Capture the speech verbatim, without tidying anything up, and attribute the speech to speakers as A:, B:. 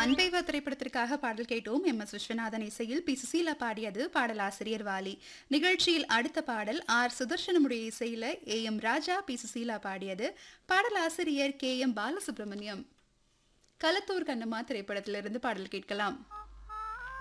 A: அன்பைவா திரைப்படத்திற்காக பாடல் கேட்டோம். எம் எஸ் விஸ்வநாதன் இசையில் பி சுசீலா பாடியது. பாடலாசிரியர் வாலி. நிகழ்ச்சியில் அடுத்த பாடல் ஆர் சுதர்சனமுடைய இசையில A M Raja, B Susheela பாடியது. பாடலாசிரியர் கே எம் பாலசுப்ரமணியம். களத்தூர் கண்ணம்மா திரைப்படத்திலிருந்து பாடல் கேட்கலாம்.